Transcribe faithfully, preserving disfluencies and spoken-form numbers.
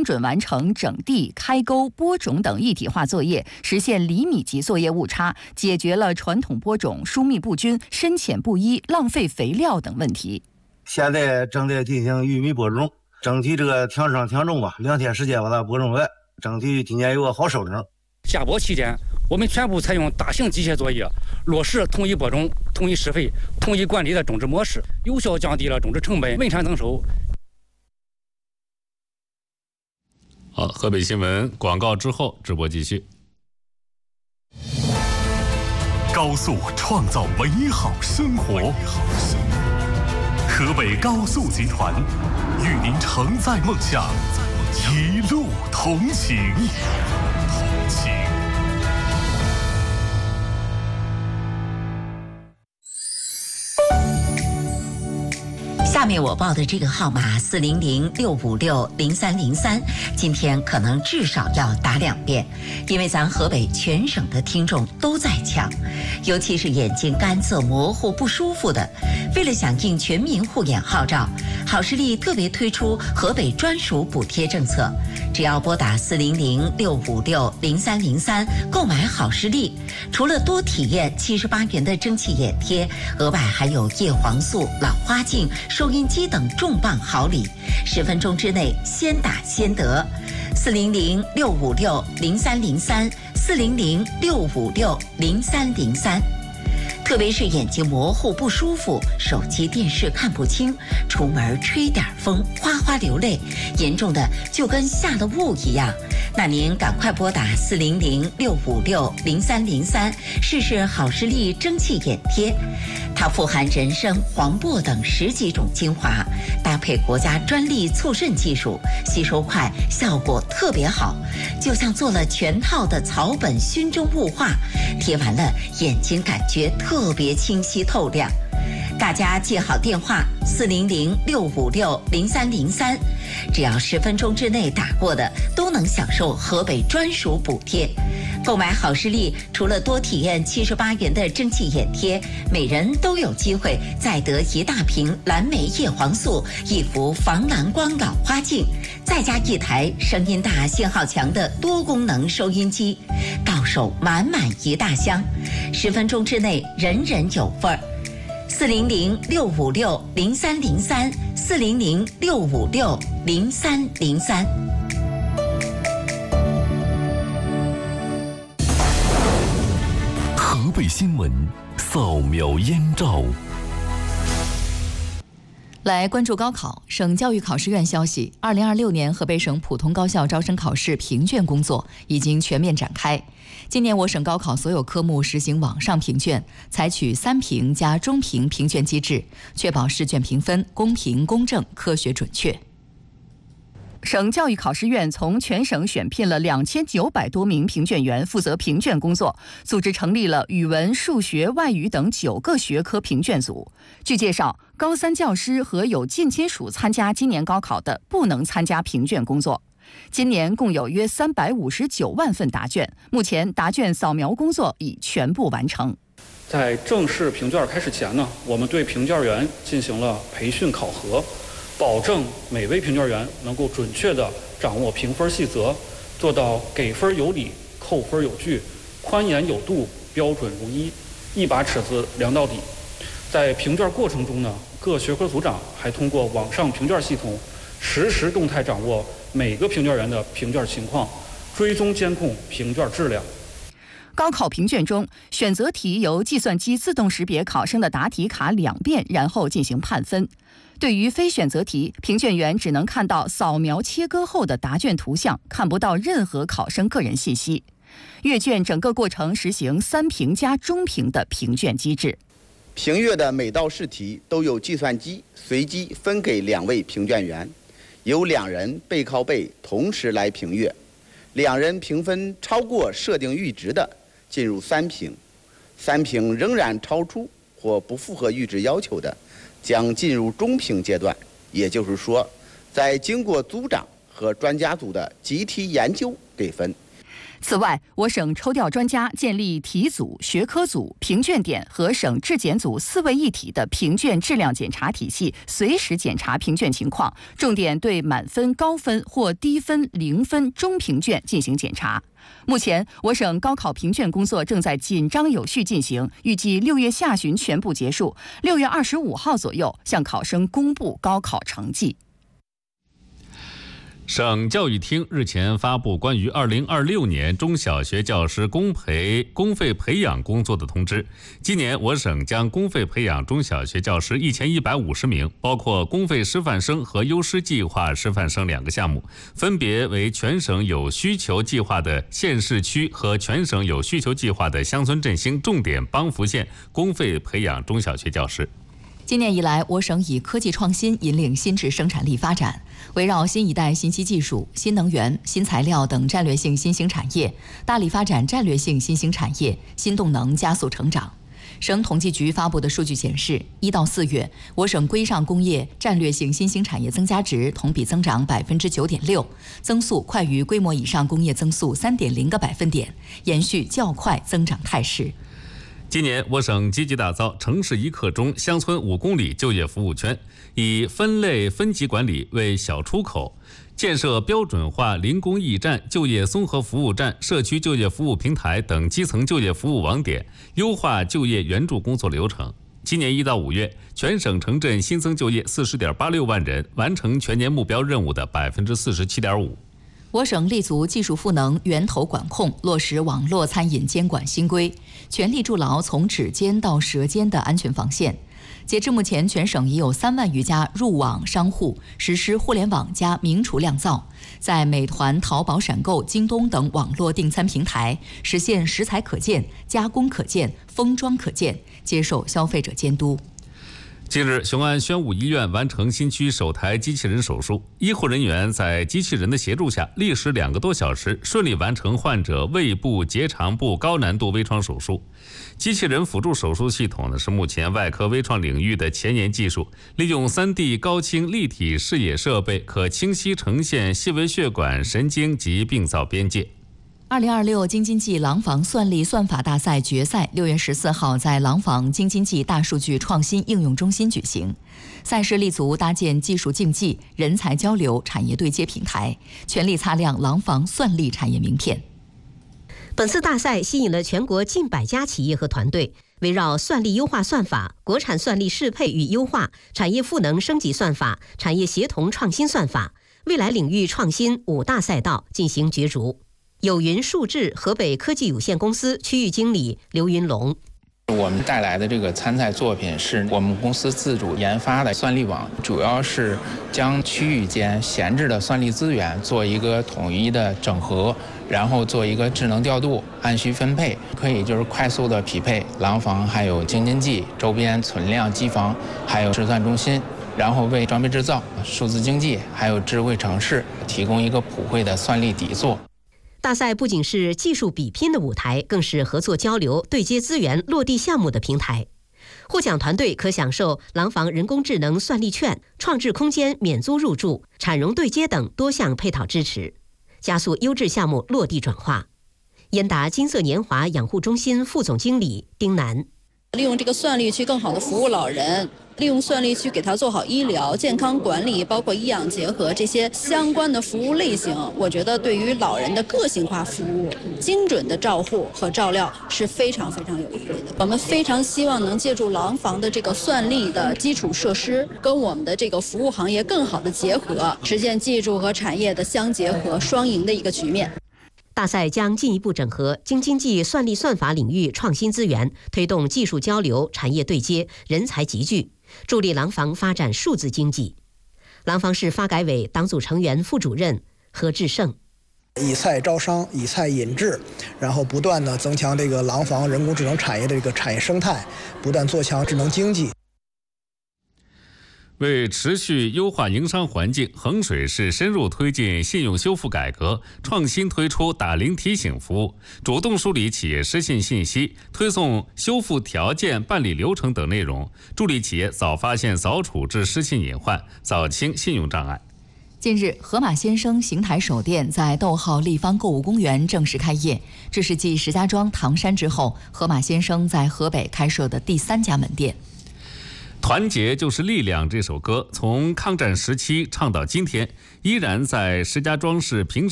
精准完成整地、开沟、播种等一体化作业，实现厘米级作业误差，解决了传统播种疏密不均、深浅不一、浪费肥料等问题。 现在正在进行玉米播种，整体这个挺上挺重吧，两天时间把它播种完，整体今年有个好收成。 下播期间，我们全部采用大型机械作业，落实统一播种、统一施肥、统一管理的种植模式，有效降低了种植成本，稳产增收。 好，河北新闻广告之后，直播继续。 高速创造美好生活，河北高速集团与您承载梦想，一路同行。同行。 下面我报的这个号码四零零六五六零三零三，今天可能至少要打两遍，因为咱河北全省的听众都在抢，尤其是眼睛干涩模糊不舒服的。为了响应全民护眼号召，好视力特别推出河北专属补贴政策，只要拨打四零零六五六零三零三购买好视力，除了多体验七十八元的蒸汽眼贴，额外还有叶黄素、老花镜、收音机等重磅好礼，十分钟之内先打先得。四零零六五六零三零三，四零零六五六零三零三。特别是眼睛模糊不舒服，手机电视看不清，出门吹点风哗哗流泪，严重的就跟下了雾一样，那您赶快拨打四零零六五六零三零三，试试好视力蒸汽眼贴。它富含人参、黄柏等十几种精华，搭配国家专利促渗技术，吸收快，效果特别好，就像做了全套的草本熏蒸雾化，贴完了眼睛感觉特别清晰透亮。大家记好电话四零零六五六零三零三，只要十分钟之内打过的都能享受河北专属补贴。购买好视力，除了多体验七十八元的蒸汽眼贴，每人都有机会再得一大瓶蓝莓叶黄素、一幅防蓝光老花镜，再加一台声音大、信号强的多功能收音机，到手满满一大箱，十分钟之内人人有份儿。四零零六五六零三零三，四零零六五六零三零三。 河北新闻扫描燕赵。 来关注高考。省教育考试院消息，二零二六年河北省普通高校招生考试评卷工作已经全面展开。今年我省高考所有科目实行网上评卷，采取三评加中评评卷机制，确保试卷评分公平、公正、科学准确。省教育考试院从全省选聘了两千九百多名评卷员，负责评卷工作，组织成立了语文、数学、外语等九个学科评卷组。据介绍，高三教师和有近亲属参加今年高考的，不能参加评卷工作。今年共有约三百五十九万份答卷，目前答卷扫描工作已全部完成。 在正式评卷开始前呢，我们对评卷员进行了培训考核，保证每位评卷员能够准确地掌握评分细则，做到给分有理、扣分有据、宽严有度、标准如一，一把尺子量到底。在评卷过程中呢，各学科组长还通过网上评卷系统，实时动态掌握每个评卷员的评卷情况，追踪监控评卷质量。 高考评卷中，选择题由计算机自动识别考生的答题卡两遍，然后进行判分。对于非选择题，评卷员只能看到扫描切割后的答卷图像，看不到任何考生个人信息。阅卷整个过程实行三评加中评的评卷机制。 评阅的每道试题都由计算机随机分给两位评卷员，由两人背靠背同时来评阅，两人评分超过设定阈值的进入三评，三评仍然超出或不符合阈值要求的，将进入中评阶段。也就是说，在经过组长和专家组的集体研究给分。 此外，我省抽调专家建立题组、学科组、评卷点和省质检组四位一体的评卷质量检查体系，随时检查评卷情况，重点对满分、高分或低分、零分中评卷进行检查。目前，我省高考评卷工作正在紧张有序进行，预计六月下旬全部结束，六月二十五号左右向考生公布高考成绩。 省教育厅日前发布关于二零二六年中小学教师公培公费培养工作的通知。今年我省将公费培养中小学教师一千一百五十名，包括公费师范生和优师计划师范生两个项目，分别为全省有需求计划的县市区和全省有需求计划的乡村振兴重点帮扶县公费培养中小学教师。 今年以来，我省以科技创新引领新质生产力发展，围绕新一代信息技术、新能源、新材料等战略性新兴产业，大力发展战略性新兴产业、新动能加速成长。省统计局发布的数据显示，一到四月，我省规上工业战略性新兴产业增加值同比增长百分之九点六，增速快于规模以上工业增速三点零个百分点，延续较快增长态势。 今年，我省积极打造城市一刻钟、乡村五公里就业服务圈，以分类分级管理为小出口，建设标准化零工驿站、就业综合服务站、社区就业服务平台等基层就业服务网点，优化就业援助工作流程。今年一到五月，全省城镇新增就业四十点八六万人，完成全年目标任务的百分之四十七点五。 我省立足技术赋能、源头管控，落实网络餐饮监管新规，全力筑牢从指尖到舌尖的安全防线。截至目前，全省已有三万余家入网商户实施互联网加名厨酿造，在美团、淘宝、闪购、京东等网络订餐平台实现食材可见、加工可见、封装可见，接受消费者监督。 近日，雄安宣武医院完成新区首台机器人手术，医护人员在机器人的协助下，历时两个多小时，顺利完成患者胃部、结肠部高难度微创手术。机器人辅助手术系统呢，是目前外科微创领域的前沿技术，利用 三 D 高清立体视野设备，可清晰呈现细微血管、神经及病灶边界。 二零二六京津冀廊坊算力算法大赛决赛六月十四号在廊坊京津冀大数据创新应用中心举行。赛事立足搭建技术竞技、人才交流、产业对接平台，全力擦亮廊坊算力产业名片。 本次大赛吸引了全国近百家企业和团队，围绕算力优化算法、国产算力适配与优化、产业赋能升级算法、产业协同创新算法、未来领域创新五大赛道进行角逐。有云数智河北科技有限公司区域经理刘云龙。 我们带来的这个参赛作品是我们公司自主研发的算力网，主要是将区域间闲置的算力资源做一个统一的整合，然后做一个智能调度，按需分配，可以就是快速的匹配廊坊还有京津冀周边存量机房，还有试算中心，然后为装备制造、数字经济还有智慧城市提供一个普惠的算力底座。 大赛不仅是技术比拼的舞台，更是合作交流、对接资源、落地项目的平台。获奖团队可享受廊坊人工智能算力券、创智空间免租入住、产融对接等多项配套支持，加速优质项目落地转化。燕达金色年华养护中心副总经理丁楠。 利用这个算力去更好的服务老人，利用算力去给他做好医疗、健康管理，包括医养结合这些相关的服务类型，我觉得对于老人的个性化服务、精准的照护和照料是非常非常有意义的。我们非常希望能借助廊坊的这个算力的基础设施，跟我们的这个服务行业更好的结合，实现技术和产业的相结合、双赢的一个局面。 大赛将进一步整合京津冀算力算法领域创新资源，推动技术交流、产业对接、人才集聚，助力廊坊发展数字经济。廊坊市发改委党组成员、副主任何志胜。 以菜招商，以菜引智，然后不断的增强这个廊坊人工智能产业的这个产业生态，不断做强智能经济。 为持续优化营商环境，衡水市深入推进信用修复改革，创新推出打铃提醒服务，主动梳理企业失信信息，推送修复条件、办理流程等内容，助力企业早发现、早处置失信隐患，早清信用障碍。 近日，盒马鲜生邢台首店在逗号立方购物公园正式开业，这是继石家庄、唐山之后，盒马鲜生在河北开设的第三家门店。 团结就是力量这首歌从抗战时期唱到今天，依然在石家庄市平时